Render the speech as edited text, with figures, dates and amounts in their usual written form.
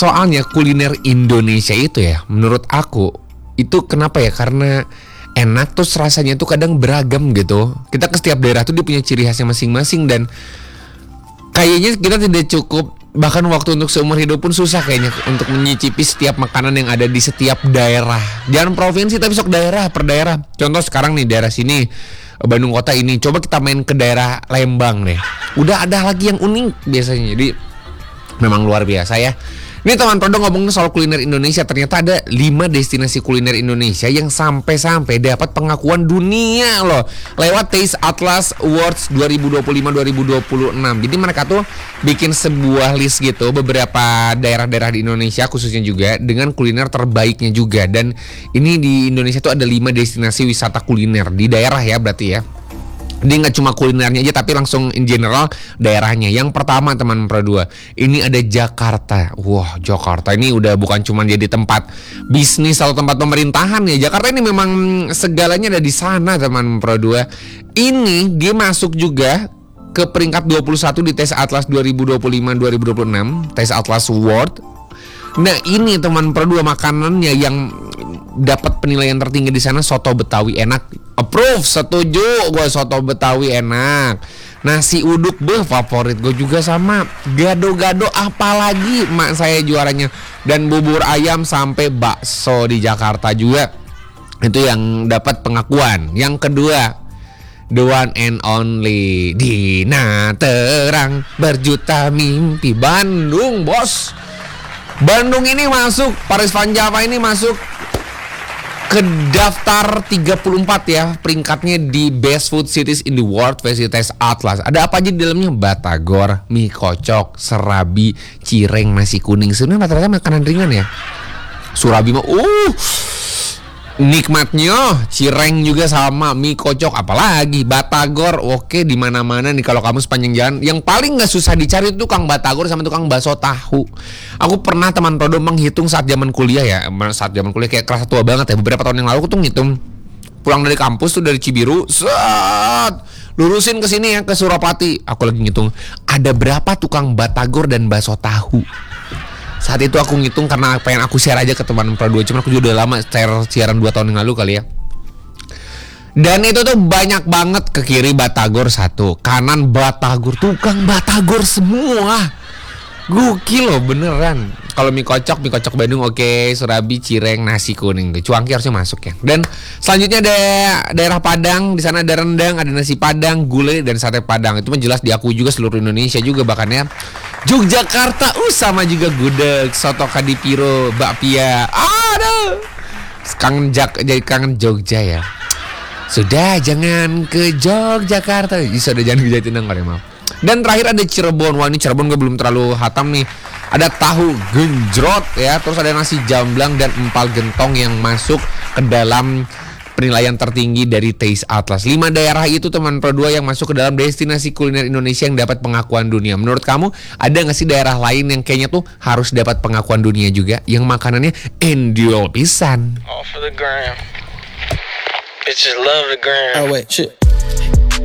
Soalnya kuliner Indonesia itu ya, menurut aku itu kenapa ya? Karena enak, terus rasanya tuh kadang beragam gitu. Kita ke setiap daerah tuh dia punya ciri khasnya masing-masing, dan kayaknya kita tidak cukup, bahkan waktu untuk seumur hidup pun susah kayaknya untuk menyicipi setiap makanan yang ada di setiap daerah. Jangan provinsi tapi sok daerah per daerah. Contoh sekarang nih daerah sini, Bandung kota ini, coba kita main ke daerah Lembang deh. Udah ada lagi yang unik biasanya. Jadi memang luar biasa ya. Ini teman Prodo ngomongin soal kuliner Indonesia, ternyata ada 5 destinasi kuliner Indonesia yang sampai-sampai dapat pengakuan dunia loh lewat Taste Atlas Awards 2025-2026. Jadi mereka tuh bikin sebuah list gitu beberapa daerah-daerah di Indonesia khususnya juga dengan kuliner terbaiknya juga. Dan ini di Indonesia tuh ada 5 destinasi wisata kuliner di daerah ya berarti ya. Dia nggak cuma kulinernya aja tapi langsung in general daerahnya. Yang pertama teman Pro 2, ini ada Jakarta. Wah, Jakarta ini udah bukan cuma jadi tempat bisnis atau tempat pemerintahan ya. Jakarta ini memang segalanya ada di sana teman Pro 2. Ini dia masuk juga ke peringkat 21 di Tes Atlas 2025-2026, Tes Atlas Award. Nah, ini teman Pro 2 makanannya yang dapat penilaian tertinggi di sana, soto Betawi enak. Approve, setuju gue, soto Betawi enak. Nasi uduk favorit gue juga sama. Gado-gado apalagi mak saya juaranya. Dan bubur ayam sampai bakso di Jakarta juga. Itu yang dapat pengakuan. Yang kedua, the one and only Dina Terang Berjuta Mimpi, Bandung bos. Bandung ini masuk, Paris Van Java ini masuk ke daftar 34 ya peringkatnya di Best Food Cities in the World versi Tes Atlas. Ada apa aja di dalamnya? Batagor, mie kocok, serabi, cireng, nasi kuning. Sebenarnya rata-rata makanan ringan ya. Surabi mah nikmatnya, cireng juga sama, mie kocok apalagi, batagor oke di mana-mana nih kalau kamu sepanjang jalan. Yang paling nggak susah dicari itu tukang batagor sama tukang bakso tahu. Aku pernah teman Todo menghitung saat zaman kuliah ya, kayak kerasa tua banget ya. Beberapa tahun yang lalu aku tuh ngitung pulang dari kampus tuh dari Cibiru, lurusin ke sini ya ke Suropati. Aku lagi ngitung ada berapa tukang batagor dan bakso tahu. Saat itu aku ngitung karena pengen aku share aja ke teman Pro 2. Cuman aku juga udah lama siaran 2 tahun yang lalu kali ya. Dan itu tuh banyak banget. Ke kiri batagor 1, kanan batagor, tukang batagor semua. Gokil loh beneran. Kalau mie kocok Bandung oke, surabi, cireng, nasi kuning. Cuangki harusnya masuk ya. Dan selanjutnya ada daerah Padang. Di sana ada rendang, ada nasi Padang, gulai dan sate Padang. Itu mah jelas diakui juga seluruh Indonesia juga bahkan ya. Yogyakarta sama juga gudeg, soto kadipiro, bakpia. Aduh. Jadi kangen Jogja ya. Sudah jangan ke Yogyakarta. Sudah jangan ke Jatinangor ya maaf. Dan terakhir ada Cirebon. Wah ini Cirebon gue belum terlalu hatam nih. Ada tahu genjrot ya. Terus ada nasi jamblang dan empal gentong yang masuk ke dalam penilaian tertinggi dari Taste Atlas. 5 daerah itu teman Pro 2 yang masuk ke dalam destinasi kuliner Indonesia yang dapat pengakuan dunia. Menurut kamu ada gak sih daerah lain yang kayaknya tuh harus dapat pengakuan dunia juga, yang makanannya endiol pisan? All for the gram. Bitches love the gram. Oh wait, shit.